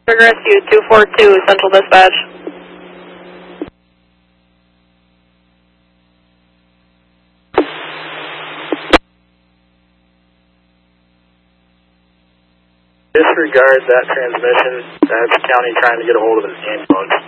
Rescue 242, Central Dispatch. Disregard that transmission. That's the county trying to get a hold of an ambulance.